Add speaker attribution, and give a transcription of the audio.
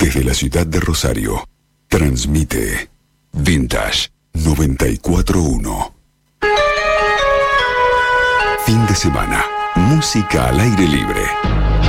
Speaker 1: Desde la ciudad de Rosario, transmite Vintage 94.1. Fin de semana, música al aire libre.